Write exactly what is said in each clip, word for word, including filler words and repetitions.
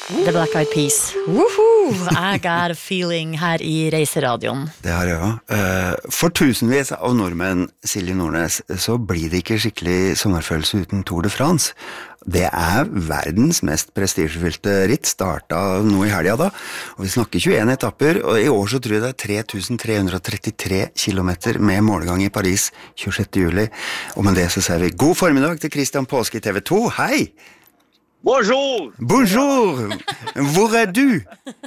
The Black Eyed Peas. Woohoo! I got a feeling her I Reiseradioen. Det har jeg også. For tusenvis av nordmenn, Silje Nordnes, så blir det ikke skikkelig sommerfølelse uten Tour de France. Det er verdens mest prestisjefylte ritt, startet nå I helga da, og vi snakker tjueen etapper, og I år så tror jeg det er tre tusen tre hundre trettitre kilometer med målgang I Paris tjuesjette juli. Og med det så sier vi god formiddag til Christian Påske I T V to. Hei! Bonjour! Bonjour! Hvor er du?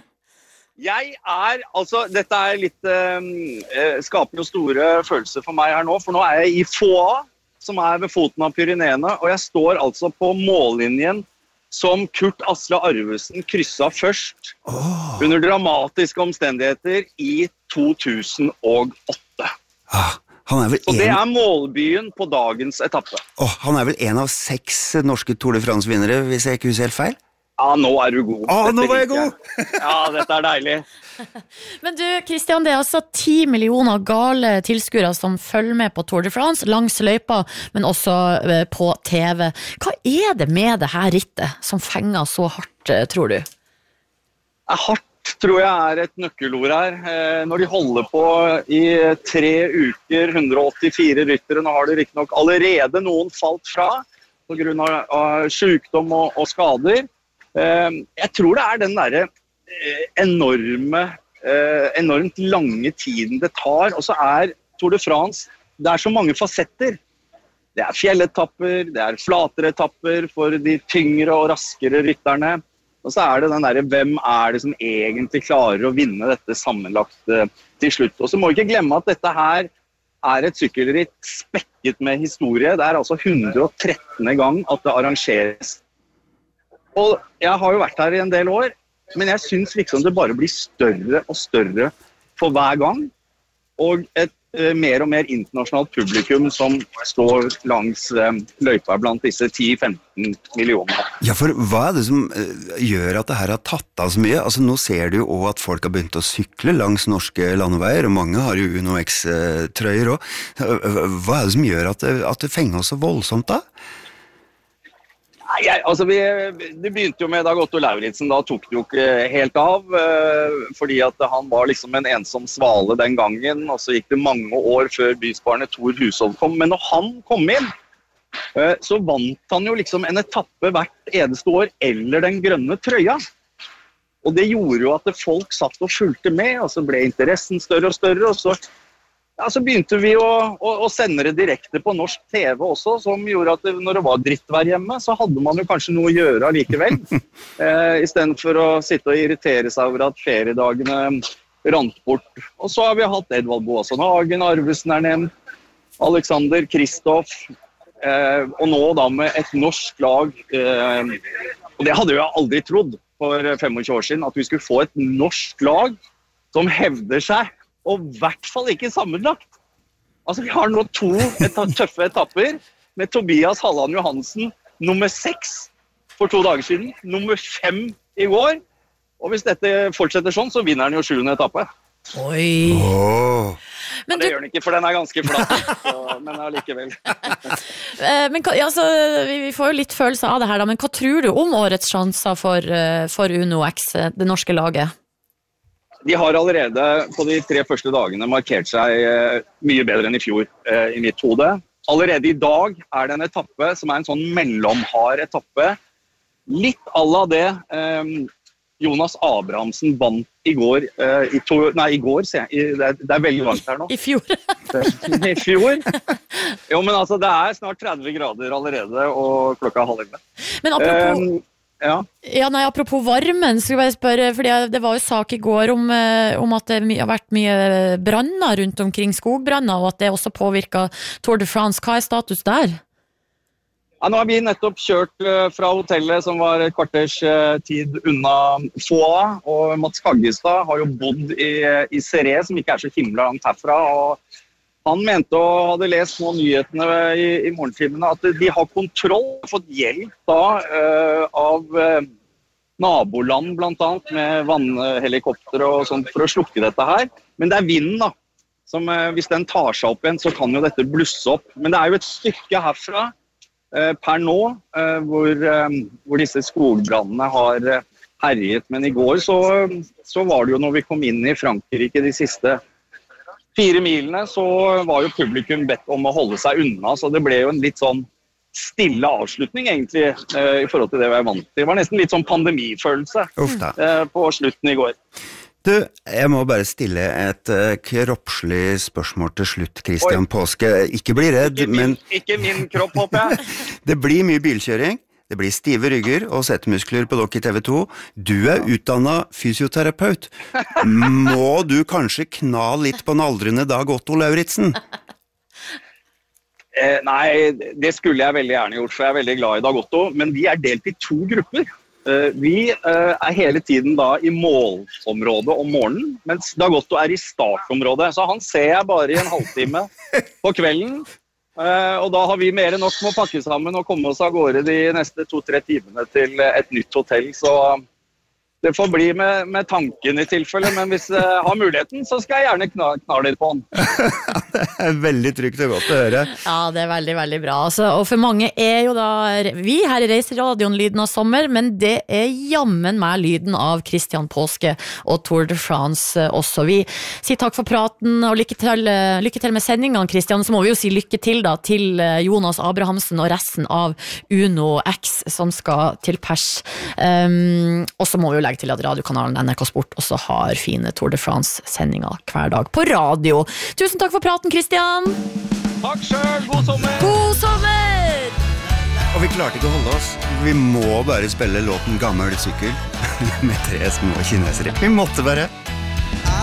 Jeg er, altså, dette er litt, eh, skaper jo store følelser for meg her nå, for nå er jeg I Foix, som er ved foten av Pyreneene, og jeg står altså på mållinjen som Kurt Asle Arvesen krysset først, oh. under dramatiske omstendigheter I to tusen og åtte. Ah. Han er vel og en... det er målbyen på dagens etappe. Oh, han er vel en av seks norske Tour de France-vinnere, hvis jeg ikke husker helt feil? Ja, nå er du god. Å, nå var jeg god! Ja, dette er deilig. Men du, Christian, det er altså ti millioner gale tilskuere som følger med på Tour de France, langs løypa, men også på T V. Hva er det med det her rittet som fenger så hardt, tror du? Det er hardt. Tror jeg er et nøkkelord her. Når de holder på I tre uker, hundre og åttifire ryttere, nå har det riktig nok allerede noen falt fra på grunn av sykdom og, og skader. Jeg tror det er den der enorme, enormt lange tiden det tar, og så er Tour de France, det er så mange fasetter. Det er fjelletapper, det er flatere etapper for de tyngre og raskere rytterne. Og så er det den der, hvem er det som egentlig klarer å vinne dette sammenlagt til slutt. Og så må vi ikke glemme at dette her er et sykkelritt spekket med historie. Det er altså hundre og trettende gang at det arrangeres. Og jeg har jo vært her I en del år, men jeg synes liksom det bare blir større og større for hver gang. Og et eh, mer og mer internasjonalt publikum som står langs eh, løypa blant disse ti til femten millioner. Ja, for hva er det som uh, gjør at det her har tatt av så mye? Altså nå ser du jo også at folk har begynt å sykle langs norske landeveier, og mange har jo Uno X-trøyer også. Hva er det som gjør at det, at det fenger så voldsomt da? Nei, jeg, altså vi, det begynte jo med Dag Otto Lauritzen, da tok det jo ikke helt av, eh, fordi at han var liksom en ensom svale den gangen, og så gikk det mange år før bysbarnet Thor Hushovd kom, men når han kom inn, eh, så vant han jo liksom en etappe hvert eneste år, eller den grønne trøya. Og det gjorde jo at folk satt og fulgte med, og så ble interessen større og større, og så Ja, så begynte vi å, å, å sende det direkte på norsk T V også, som gjorde at det, når det var drittvær hjemme, så hadde man jo kanskje noe å gjøre likevel. eh, I stedet for å sitte og irritere seg over at feriedagene rant bort. Og så har vi hatt Edvald Boasson Hagen, Arvesen er nevnt, Alexander, Kristoff, eh, og nå da med et norsk lag. Eh, og det hadde jeg aldri trodd for tjuefem år siden, at vi skulle få et norsk lag som hevder seg, og I hvert fall ikke sammenlagt. Altså, vi har nå to eta- tøffe etapper med Tobias Halland Johansen, nummer seks for to dager siden, nummer fem I går. Og hvis dette fortsetter sånn, så vinner han jo sjuende etappe. Oi! Oh. Men ja, det du... gjør han ikke, for den er ganske flat, så, men allikevel. men hva, altså, vi, vi får jo litt følelse av det her, da, men hva tror du om årets sjanser for, for Uno X, det norske laget? De har allerede på de tre første dagene markert seg eh, mye bedre enn I fjor eh, I mitt hode. Allerede I dag er det en etappe som er en sånn mellomhard etappe. Litt à la det eh, Jonas Abrahamsen vant I går. Eh, i to, nei, I går, ser jeg. Det er, det er veldig langt her nå. I fjor. I fjor. Jo, men altså, det er snart tretti grader allerede, og klokka er halv elleve. Men apropos... Um, Ja. Ja, nei, apropos varmen, skulle jeg bare spørre, fordi det var jo sak I går om, om at det har vært mye branner rundt omkring, skogbranner, og at det også påvirket Tour de France. Hva er status der? Ja, nå har vi nettopp kjørt fra hotellet som var et kvarters tid unna Foix, og Mats Kaggestad har jo bodd I, I Serré, som ikke er så himla langt herfra, og han mente og hadde lest noen nyhetene I, I morgentimene at de har kontroll, fått hjelp da uh, av uh, naboland blant annet med vannhelikopter og sånt for å slukke dette her. Men det er vinden da, som uh, hvis den tar seg opp igjen så kan jo dette blusse opp. Men det er jo et stykke herfra uh, per nå uh, hvor, uh, hvor disse skogbrandene har uh, herjet. Men i går så, så var det jo når vi kom inn i Frankrike de siste fire milene, så var jo publikum bedt om å holde seg unna, så det ble jo en litt sånn stille avslutning egentlig i forhold til det vi er vant til. Det var nesten litt sånn pandemifølelse på slutten i går. Du, jeg må bare stille et uh, kroppslig spørsmål til slutt, Christian Oi. Påske. Ikke bli redd, ikke min, men... Ikke min kropp, håper jeg. Det blir mye bilkjøring, det blir stive rygger og settemuskler på dere i T V to. Du er utdannet fysioterapeut. Må du kanskje kna litt på en aldrende Dag Otto Lauritzen? Eh, nei, det skulle jeg veldig gjerne gjort, for jeg er veldig glad i Dag Otto, men vi er delt i to grupper. Eh, vi eh, er hele tiden da i målområdet om morgenen, mens Dag Otto er i startområdet, så han ser jeg bare i en halvtime på kvelden, eh, og da har vi mer enn nok med å pakke sammen og komme oss av gårde de neste to-tre timene til et nytt hotell, så... Det får bli med, med tanken i tilfelle, men hvis jeg har muligheten, så skal jeg gjerne kna, kna litt på den. Det er veldig trygt og godt å høre. Ja, det er veldig, veldig bra. Altså, og for mange er jo da, vi her i Reiseradioen lyden av sommer, men det er jammen meg lyden av Christian Påske og Tour de France også. Vi sier takk for praten og lykke til, lykke til med sendingene, Christian. Så må vi jo si lykke til da til Jonas Abrahamsen og resten av Uno X som skal til pers. Um, og så må vi jo legge til at radiokanalen N R K Sport også har fine Tour de France-sendinger hver dag på radio. Tusen takk for praten, Christian! Takk selv, god sommer! God sommer! Og vi klarte ikke å holde oss. Vi må bare spille låten Gammel sykkel med tre små kinesere. Vi måtte bare...